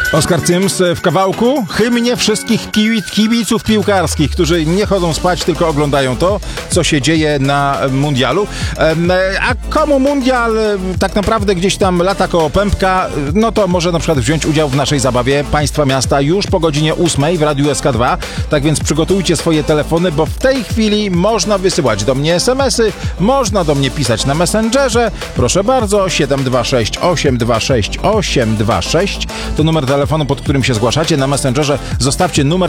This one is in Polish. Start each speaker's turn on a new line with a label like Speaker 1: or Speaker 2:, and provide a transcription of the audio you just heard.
Speaker 1: Oskar Cyms w kawałku hymnie wszystkich kibiców piłkarskich, którzy nie chodzą spać, tylko oglądają to, co się dzieje na mundialu. A komu mundial tak naprawdę gdzieś tam lata koło pępka, no to może na przykład wziąć udział w naszej zabawie Państwa Miasta już po godzinie 8 w Radiu SK2. Tak więc przygotujcie swoje telefony, bo w tej chwili można wysyłać do mnie SMS-y, można do mnie pisać na Messengerze. Proszę bardzo, 726 826 826 to numer telefonu, pod którym się zgłaszacie. Na Messengerze zostawcie numer